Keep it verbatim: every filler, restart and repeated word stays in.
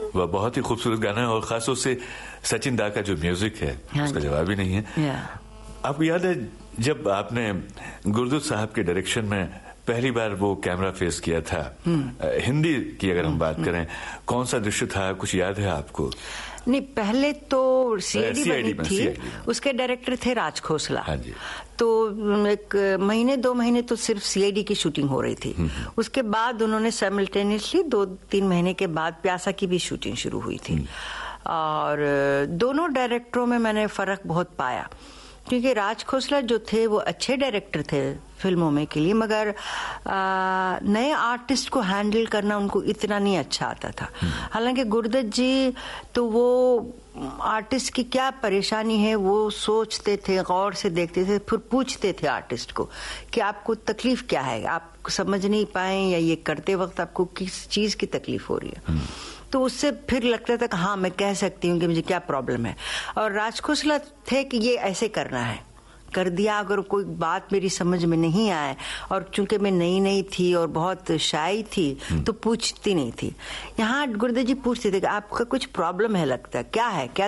वह बहुत ही खूबसूरत गाना है और खास तौर से सचिन दा का जो म्यूजिक है हाँ उसका जवाब ही नहीं है। आपको याद है जब आपने गुरदुत साहब के डायरेक्शन में पहली बार वो कैमरा फेस किया था, हिंदी की अगर हम बात करें, कौन सा दृश्य था, कुछ याद है आपको? नहीं, पहले तो सीआईडी बनी थी, उसके डायरेक्टर थे राज खोसला। हाँ जी। तो एक महीने दो महीने तो सिर्फ सीआईडी की शूटिंग हो रही थी। उसके बाद उन्होंने साइमल्टेनियसली दो तीन महीने के बाद प्यासा की भी शूटिंग शुरू हुई थी। और दोनों डायरेक्टरों में मैंने फर्क बहुत पाया, क्योंकि राज खोसला जो थे वो अच्छे डायरेक्टर थे फिल्मों में के लिए, मगर आ, नए आर्टिस्ट को हैंडल करना उनको इतना नहीं अच्छा आता था। हालांकि गुरदत्त जी तो वो आर्टिस्ट की क्या परेशानी है वो सोचते थे, गौर से देखते थे, फिर पूछते थे आर्टिस्ट को कि आपको तकलीफ क्या है, आप समझ नहीं पाए या ये करते वक्त आपको किस चीज की तकलीफ हो रही है। तो उससे फिर लगता था कि हाँ मैं कह सकती हूँ कि मुझे क्या प्रॉब्लम है। और राज खोसला थे कि ये ऐसे करना है, कर दिया। अगर कोई बात मेरी समझ में नहीं आए, और चूंकि मैं नई नई थी और बहुत शाई थी तो पूछती नहीं थी। यहाँ गुरदत्त जी पूछते थे कि आपका कुछ प्रॉब्लम है, लगता है क्या है, क्या